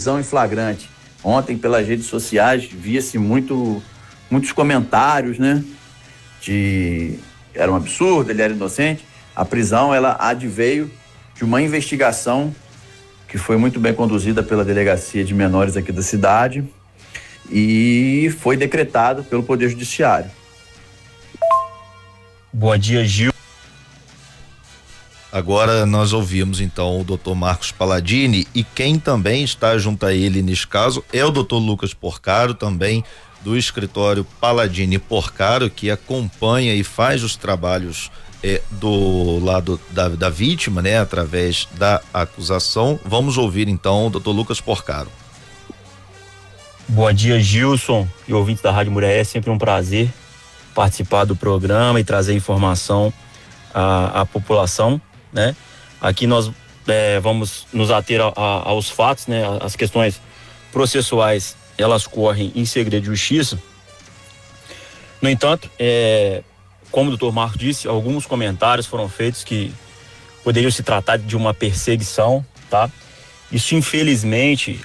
prisão em flagrante. Ontem, pelas redes sociais, via-se muitos comentários, né? Era um absurdo, ele era inocente. A prisão, ela adveio de uma investigação que foi muito bem conduzida pela Delegacia de Menores aqui da cidade e foi decretado pelo Poder Judiciário. Bom dia, Gil. Agora nós ouvimos então o Dr. Marcos Palladini, e quem também está junto a ele nesse caso é o Dr. Lucas Porcaro, também do escritório Palladini Porcaro, que acompanha e faz os trabalhos do lado da vítima, né, através da acusação. Vamos ouvir então o Dr. Lucas Porcaro. Bom dia, Gilson e ouvintes da Rádio Muriaé. É sempre um prazer participar do programa e trazer informação à população, né? Aqui nós vamos nos ater aos fatos, né? As questões processuais, elas correm em segredo de justiça. No entanto, como o doutor Marco disse, alguns comentários foram feitos que poderiam se tratar de uma perseguição, tá? Isso, infelizmente,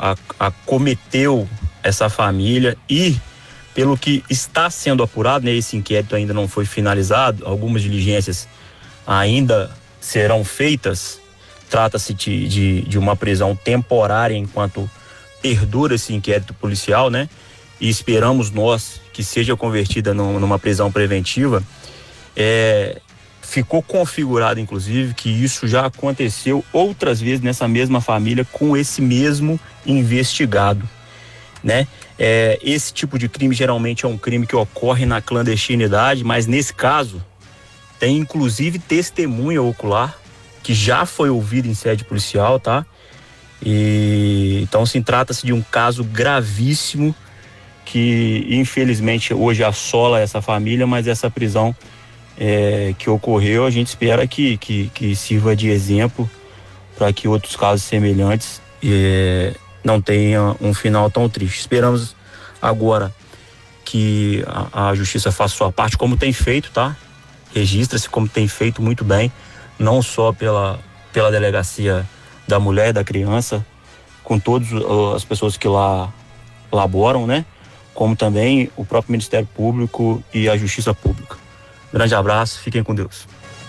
acometeu essa família e, pelo que está sendo apurado, né, esse inquérito ainda não foi finalizado, algumas diligências ainda serão feitas. Trata-se de uma prisão temporária enquanto perdura esse inquérito policial, né? E esperamos nós que seja convertida numa prisão preventiva. Ficou configurado, inclusive, que isso já aconteceu outras vezes nessa mesma família com esse mesmo investigado, né? Esse tipo de crime geralmente é um crime que ocorre na clandestinidade, mas nesse caso tem inclusive testemunha ocular que já foi ouvida em sede policial, tá? E então, assim, trata-se de um caso gravíssimo que infelizmente hoje assola essa família, mas essa prisão que ocorreu, a gente espera que sirva de exemplo para que outros casos semelhantes não tenham um final tão triste. Esperamos agora que a justiça faça sua parte, como tem feito, tá? Registra-se como tem feito muito bem, não só pela Delegacia da Mulher e da Criança, com todas as pessoas que lá laboram, né? Como também o próprio Ministério Público e a Justiça Pública. Grande abraço, fiquem com Deus.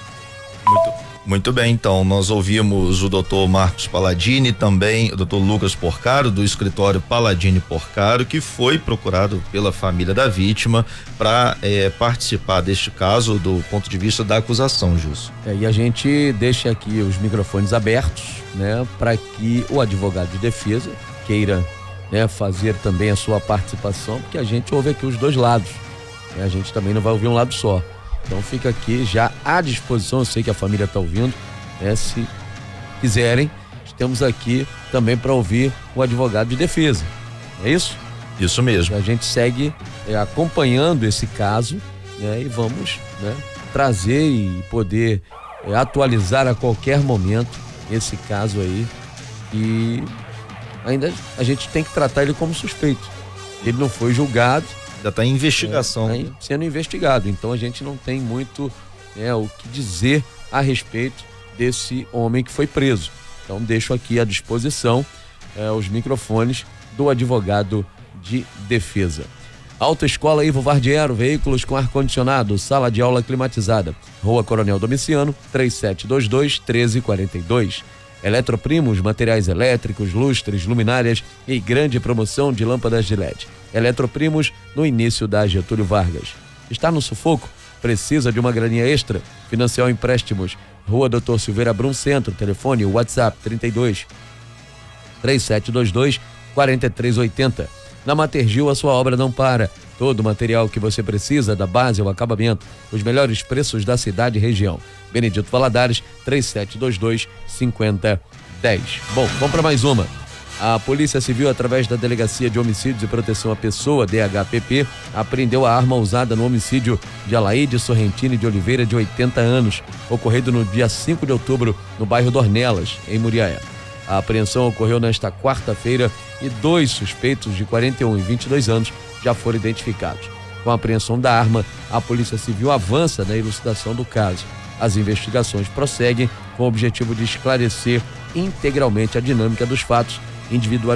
Muito bem, então nós ouvimos o Dr. Marcos Palladini, também o Dr. Lucas Porcaro, do escritório Palladini Porcaro, que foi procurado pela família da vítima para participar deste caso do ponto de vista da acusação, Gilson. E a gente deixa aqui os microfones abertos, né, para que o advogado de defesa queira, né, fazer também a sua participação, porque a gente ouve aqui os dois lados, né? A gente também não vai ouvir um lado só. Então fica aqui já à disposição, eu sei que a família está ouvindo, né? Se quiserem, estamos aqui também para ouvir o advogado de defesa. É isso? Isso mesmo. A gente segue acompanhando esse caso, né? E vamos, né, trazer e poder atualizar a qualquer momento esse caso aí. E ainda a gente tem que tratar ele como suspeito. Ele não foi julgado. Ainda está em investigação. Está sendo investigado, então a gente não tem muito o que dizer a respeito desse homem que foi preso. Então deixo aqui à disposição os microfones do advogado de defesa. Autoescola Ivo Vardiero, veículos com ar-condicionado, sala de aula climatizada. Rua Coronel Domiciano, 3722-1342. Eletroprimos, materiais elétricos, lustres, luminárias e grande promoção de lâmpadas de LED. Eletroprimos no início da Getúlio Vargas. Está no sufoco? Precisa de uma graninha extra? Financial Empréstimos. Rua Doutor Silveira Brum Centro. Telefone WhatsApp 32-3722-4380. Na Matergil a sua obra não para. Todo o material que você precisa, da base ao acabamento. Os melhores preços da cidade e região. Benedito Valadares, 3722-5010. Bom, vamos para mais uma. A Polícia Civil, através da Delegacia de Homicídios e Proteção à Pessoa, DHPP, apreendeu a arma usada no homicídio de Alaide Sorrentini de Oliveira, de 80 anos, ocorrido no dia 5 de outubro, no bairro Dornelas, em Muriaé. A apreensão ocorreu nesta quarta-feira e 2 suspeitos de 41 e 22 anos já foram identificados. Com a apreensão da arma, a Polícia Civil avança na elucidação do caso. As investigações prosseguem com o objetivo de esclarecer integralmente a dinâmica dos fatos, individualizando